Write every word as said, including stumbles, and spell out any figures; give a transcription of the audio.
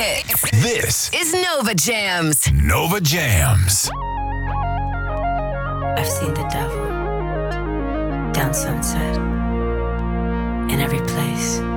This is Nova Jams. Nova Jams. I've seen the devil down Sunset in every place.